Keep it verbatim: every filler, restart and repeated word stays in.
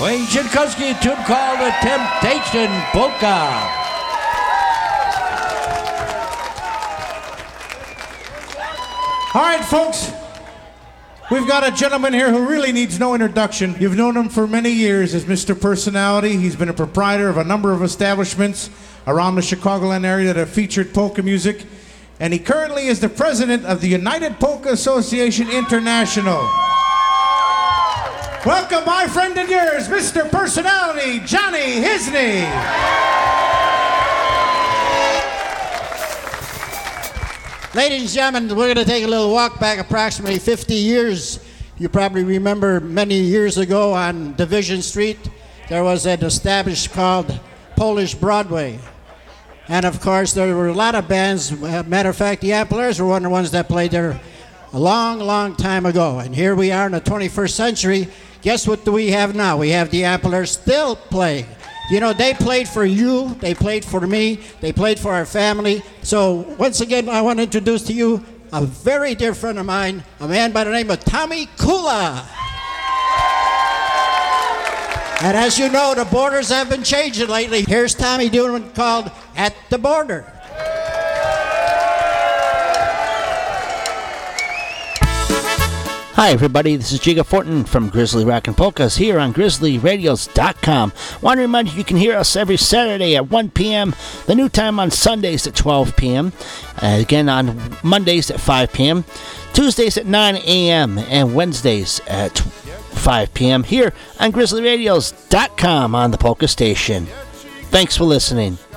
Wayne Chinkowski, a tune called The Temptation Polka. All right, folks, we've got a gentleman here who really needs no introduction. You've known him for many years as Mister Personality. He's been a proprietor of a number of establishments around the Chicagoland area that have featured polka music, and he currently is the president of the United Polka Association International. Welcome, my friend and yours, Mister Personality, Johnny Hisney. Ladies and gentlemen, we're going to take a little walk back approximately fifty years. You probably remember many years ago on Division Street, there was an established called Polish Broadway. And of course, there were a lot of bands. Matter of fact, the Ampliers were one of the ones that played there a long, long time ago. And here we are in the twenty-first century. Guess what do we have now? We have the Ampliers still playing. You know, they played for you, they played for me, they played for our family. So once again, I want to introduce to you a very dear friend of mine, a man by the name of Tommy Kula. And as you know, the borders have been changing lately. Here's Tommy doing what's called At the Border. Hi everybody, this is Jiga Fortin from Grizzly Rockin' Polkas here on Grizzly Radios dot com. Want to remind you you can hear us every Saturday at one p.m., the new time on Sundays at twelve p.m., uh, again on Mondays at five p.m., Tuesdays at nine a.m., and Wednesdays at five p.m. here on Grizzly Radios dot com on the Polka Station. Thanks for listening.